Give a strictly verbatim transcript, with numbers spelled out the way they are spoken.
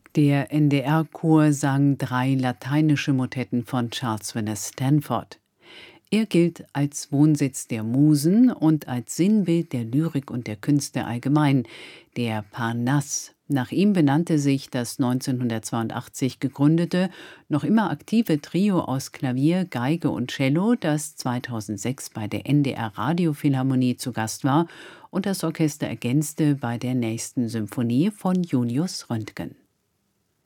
Der N D R-Chor sang drei lateinische Motetten von Charles Veness Stanford. Er gilt als Wohnsitz der Musen und als Sinnbild der Lyrik und der Künste allgemein, der Parnass. Nach ihm benannte sich das neunzehnhundertzweiundachtzig gegründete, noch immer aktive Trio aus Klavier, Geige und Cello, das zweitausendsechs bei der N D R Radiophilharmonie zu Gast war und das Orchester ergänzte bei der nächsten Symphonie von Julius Röntgen.